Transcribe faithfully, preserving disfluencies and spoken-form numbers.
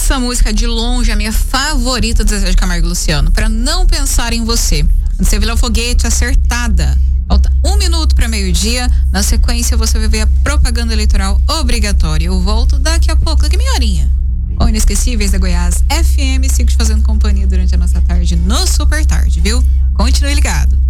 Essa música, de longe, é a minha favorita do Zezé de Camargo e Luciano. Pra não pensar em você. Você vê o foguete, acertada. Falta um minuto para meio-dia. Na sequência, você vai ver a propaganda eleitoral obrigatória. Eu volto daqui a pouco, daqui a meia horinha. Com Inesquecíveis da Goiás F M. Sigo te fazendo companhia durante a nossa tarde no Super Tarde, viu? Continue ligado.